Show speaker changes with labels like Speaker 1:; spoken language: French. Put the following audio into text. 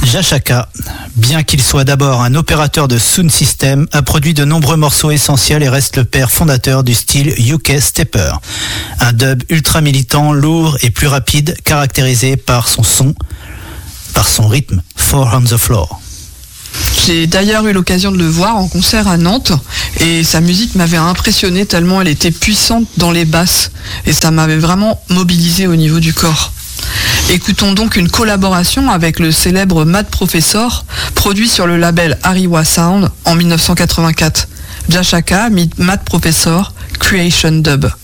Speaker 1: Jashaka, bien qu'il soit d'abord un opérateur de sound system, a produit de nombreux morceaux essentiels et reste le père fondateur du style UK Stepper. Un dub ultra militant, lourd et plus rapide, caractérisé par son rythme, Four on the Floor.
Speaker 2: J'ai d'ailleurs eu l'occasion de le voir en concert à Nantes et sa musique m'avait impressionné tellement elle était puissante dans les basses et ça m'avait vraiment mobilisé au niveau du corps. Écoutons donc une collaboration avec le célèbre Mad Professor, produit sur le label Ariwa Sound en 1984. Jashaka, Mad Professor, Creation Dub.